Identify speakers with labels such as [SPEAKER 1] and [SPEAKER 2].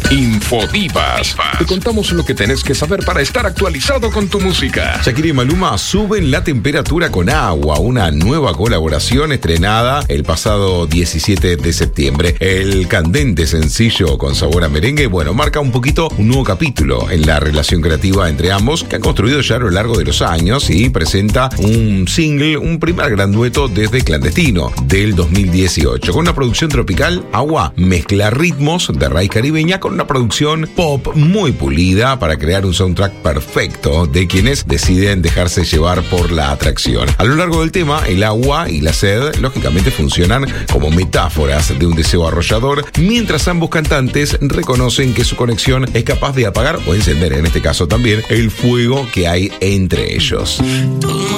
[SPEAKER 1] Infodivas. Te contamos lo que tenés que saber para estar actualizado con tu música.
[SPEAKER 2] Shakira y Maluma suben la temperatura con agua, una nueva colaboración estrenada el pasado 17 de septiembre. El candente sencillo con sabor a merengue, marca un poquito un nuevo capítulo en la relación creativa entre ambos que han construido ya a lo largo de los años y presenta un single, un primer gran dueto desde Clandestino del 2018. Con una producción tropical, Agua mezcla ritmos de raíz caribeña con una producción pop muy pulida para crear un soundtrack perfecto de quienes deciden dejarse llevar por la atracción. A lo largo del tema, el agua y la sed lógicamente funcionan como metáforas de un deseo arrollador, mientras ambos cantantes reconocen que su conexión es capaz de apagar o encender, en este caso también, el fuego que hay entre ellos.